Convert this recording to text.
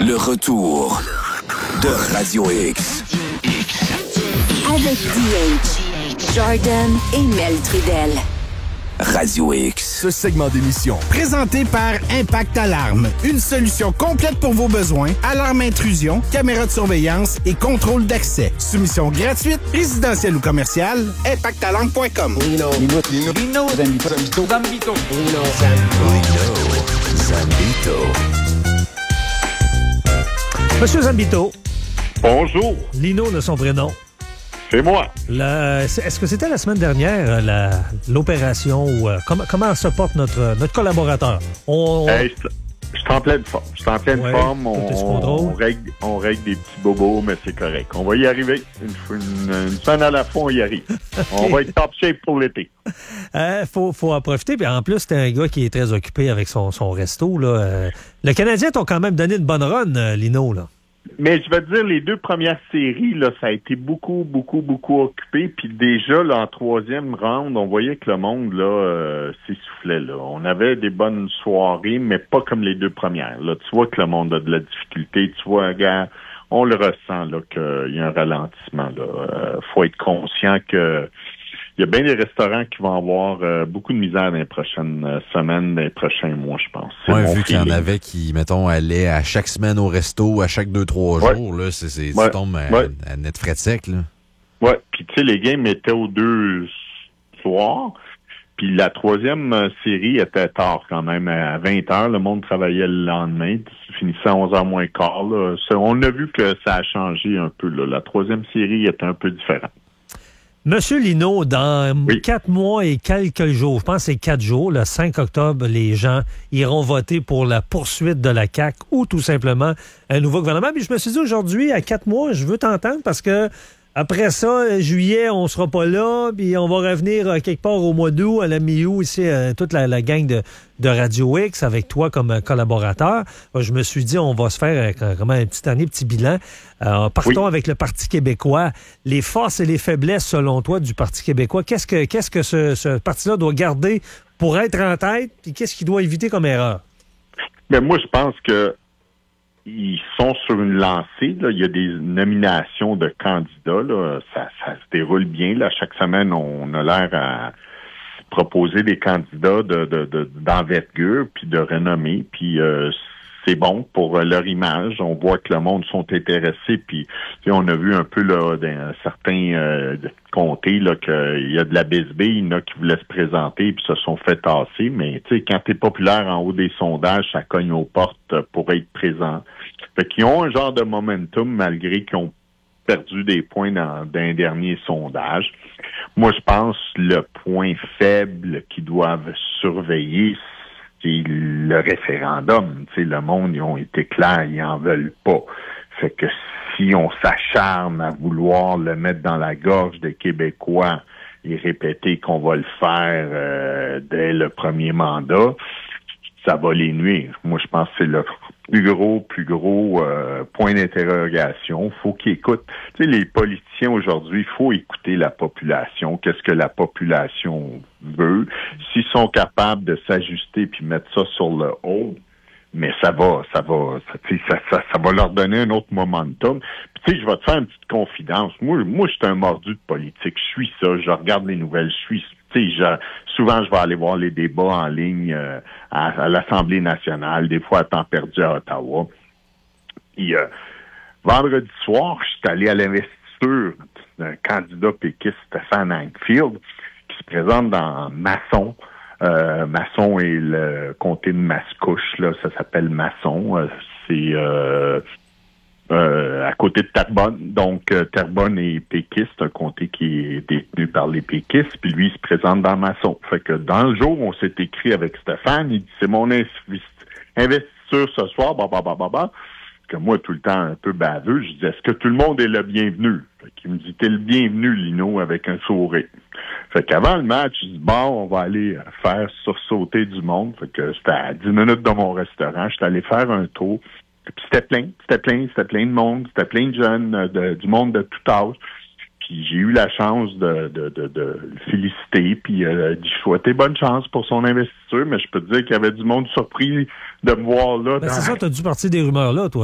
Le retour de Radio X. Avec DH, Jordan et Mel Trudel. Radio X. Ce segment d'émission, présenté par Impact Alarme. Une solution complète pour vos besoins. Alarme intrusion, caméra de surveillance et contrôle d'accès. Soumission gratuite, résidentielle ou commerciale. ImpactAlarme.com. Monsieur Zambito. Bonjour. Lino de son prénom. C'est moi. Est-ce que c'était la semaine dernière, l'opération, ou comment se porte notre collaborateur? Hey, je suis en pleine forme. On règle des petits bobos, mais c'est correct. On va y arriver. Une semaine à la fois, on y arrive. Okay. On va être top shape pour l'été. Faut en profiter. Puis en plus, c'est un gars qui est très occupé avec son resto. Là. Le Canadien t'ont quand même donné une bonne run, Lino, là. Mais je vais te dire, les deux premières séries, là, ça a été beaucoup occupé. Puis déjà, là, en troisième round, on voyait que le monde, là, s'essoufflait, là. On avait des bonnes soirées, mais pas comme les deux premières. Là, tu vois que le monde a de la difficulté. Tu vois, regarde, on le ressent, là, qu'il y a un ralentissement, là. Faut être conscient que il y a bien des restaurants qui vont avoir beaucoup de misère dans les prochaines semaines, dans les prochains mois, je pense. Vu qu'il y en avait qui, mettons, allaient à chaque semaine au resto, à chaque 2-3 jours, là, tu tombes à net frais de sec, là. Ouais, puis tu sais, les games étaient aux 2 soirs, puis la troisième série était tard quand même, à 20h, le monde travaillait le lendemain, finissait à 11h moins quart, là. On a vu que ça a changé un peu, là. La troisième série était un peu différente. Monsieur Lino, dans 4 mois et quelques jours, je pense que c'est 4 jours, le 5 octobre, les gens iront voter pour la poursuite de la CAQ ou tout simplement un nouveau gouvernement. Puis je me suis dit aujourd'hui, à 4 mois, je veux t'entendre parce que après ça, juillet, on sera pas là, puis on va revenir quelque part au mois d'août, à la mi-août, ici, toute la gang de Radio X avec toi comme collaborateur. Je me suis dit, on va se faire comme un petit bilan. Partons avec le Parti québécois. Les forces et les faiblesses, selon toi, du Parti québécois, qu'est-ce que ce parti-là doit garder pour être en tête, puis qu'est-ce qu'il doit éviter comme erreur? Ben moi, je pense que ils sont sur une lancée. Là. Il y a des nominations de candidats. Là. Ça se déroule bien. Là. Chaque semaine, on a l'air à proposer des candidats d'envergure puis de renommée. Puis c'est bon pour leur image. On voit que le monde sont intéressés. Puis on a vu un peu là, dans certains comtés là, qu'il y a de la bisbille, il y en a qui voulaient se présenter puis se sont fait tasser. Mais quand tu es populaire en haut des sondages, ça cogne aux portes pour être présent. Fait qu'ils ont un genre de momentum malgré qu'ils ont perdu des points dans un dernier sondage. Moi, je pense que le point faible qu'ils doivent surveiller, c'est le référendum. Le monde, ils ont été clairs, ils en veulent pas. Fait que si on s'acharne à vouloir le mettre dans la gorge des Québécois et répéter qu'on va le faire dès le premier mandat, ça va les nuire. Moi, je pense que c'est le plus gros point d'interrogation. Faut qu'ils écoutent. Tu sais, les politiciens aujourd'hui, il faut écouter la population. Qu'est-ce que la population veut? S'ils sont capables de s'ajuster puis mettre ça sur le haut, mais ça va leur donner un autre momentum. Puis tu sais, je vais te faire une petite confidence. Moi, je suis un mordu de politique. Je suis ça. Je regarde les nouvelles. Souvent, je vais aller voir les débats en ligne à l'Assemblée nationale, des fois à temps perdu à Ottawa. Puis, vendredi soir, je suis allé à l'investiture d'un candidat péquiste, Stéphane Ankfield, qui se présente dans Masson. Masson est le comté de Mascouche, là, ça s'appelle Masson. C'est à côté de Terrebonne. Donc, Terrebonne est péquiste, un comté qui est détenu par les péquistes, puis lui, il se présente dans Masson. Fait que dans le jour où on s'est écrit avec Stéphane, il dit, c'est mon investiture ce soir, que moi, tout le temps un peu baveux, je dis, est-ce que tout le monde est le bienvenu? Fait qu'il me dit, t'es le bienvenu, Lino, avec un sourire. Fait qu'avant le match, je dis, bon, on va aller faire sursauter du monde. Fait que c'était à 10 minutes de mon restaurant, j'étais allé faire un tour. Puis c'était plein de monde, c'était plein de jeunes, du monde de tout âge. Puis j'ai eu la chance de le féliciter, puis d'y souhaiter bonne chance pour son investiture, mais je peux te dire qu'il y avait du monde surpris de me voir là. C'est ça, t'as dû partir des rumeurs là, toi.